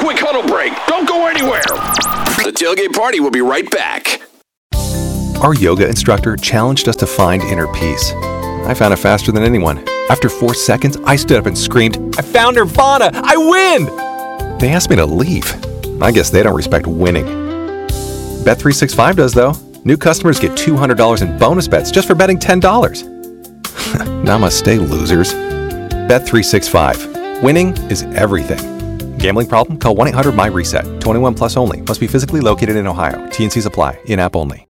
quick huddle break. Don't go anywhere. The Tailgate Party will be right back. Our yoga instructor challenged us to find inner peace. I found it faster than anyone. After 4 seconds, I stood up and screamed, "I found Nirvana! I win!" They asked me to leave. I guess they don't respect winning. Bet365 does, though. New customers get $200 in bonus bets just for betting $10. Namaste, losers. Bet365. Winning is everything. Gambling problem? Call 1-800-MY-RESET. 21 plus only. Must be physically located in Ohio. T&Cs apply. In-app only.